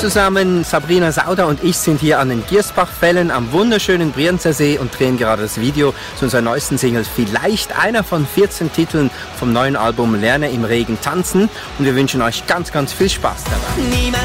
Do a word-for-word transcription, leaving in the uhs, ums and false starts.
zusammen, Sabrina Sauter und ich sind hier an den Giersbachfällen am wunderschönen Brienzer See und drehen gerade das Video zu unserer neuesten Single, vielleicht einer von vierzehn Titeln vom neuen Album Lerne im Regen tanzen, und wir wünschen euch ganz, ganz viel Spaß dabei. Niemand